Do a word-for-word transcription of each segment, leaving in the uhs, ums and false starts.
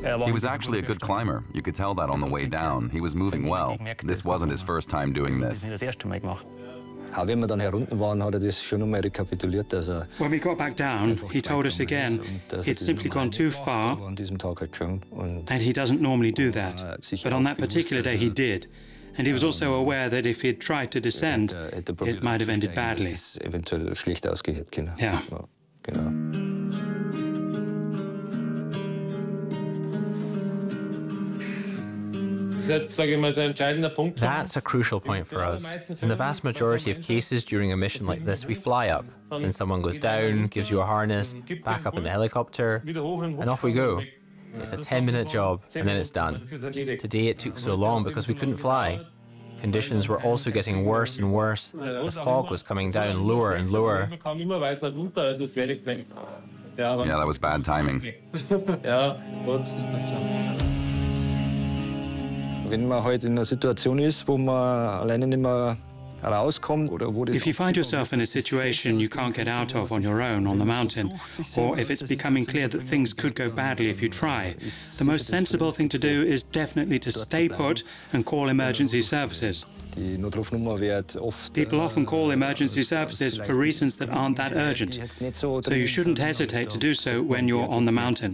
He was actually a good climber. You could tell that on the way down. He was moving well. This wasn't his first time doing this. When we got back down, he told us again it's simply gone too far, and he doesn't normally do that. But on that particular day, he did. And he was also aware that if he'd tried to descend, it might have ended badly. Yeah. That's a crucial point for us. In the vast majority of cases during a mission like this, we fly up. Then someone goes down, gives you a harness, back up in the helicopter, and off we go. It's a ten minute job, and then it's done. Today it took so long because we couldn't fly. Conditions were also getting worse and worse. The fog was coming down lower and lower. Yeah, that was bad timing. If you find yourself in a situation you can't get out of on your own on the mountain, or if it's becoming clear that things could go badly if you try, the most sensible thing to do is definitely to stay put and call emergency services. People often call emergency services for reasons that aren't that urgent, so you shouldn't hesitate to do so when you're on the mountain.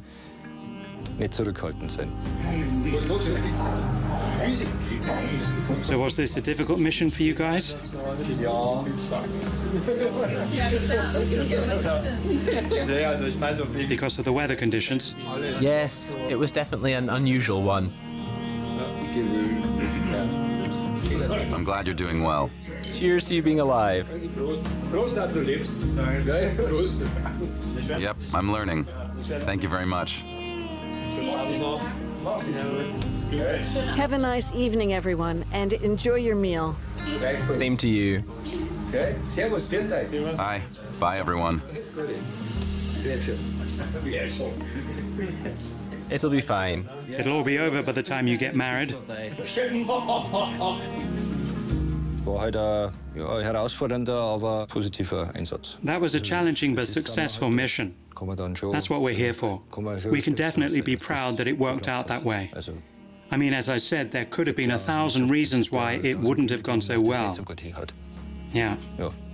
So was this a difficult mission for you guys? Because of the weather conditions? Yes, it was definitely an unusual one. I'm glad you're doing well. Cheers to you being alive. Yep, I'm learning. Thank you very much. Have a nice evening, everyone, and enjoy your meal. Same to you. Bye. Bye, everyone. It'll be fine. It'll all be over by the time you get married. That was a challenging but successful mission. That's what we're here for. We can definitely be proud that it worked out that way. I mean, as I said, there could have been a thousand reasons why it wouldn't have gone so well. Yeah.